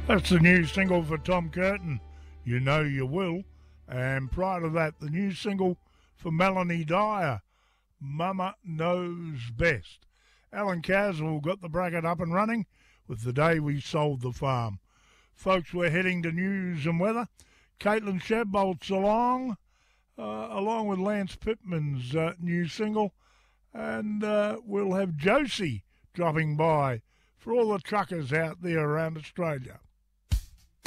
That's the new single for Tom Curtin, You Know You Will. And prior to that, the new single for Melanie Dyer, Mama Knows Best. Alan Caswell got the bracket up and running with The Day We Sold the Farm. Folks, we're heading to news and weather. Caitlin Shadbolt's along with Lance Pittman's new single. And we'll have Josie dropping by for all the truckers out there around Australia.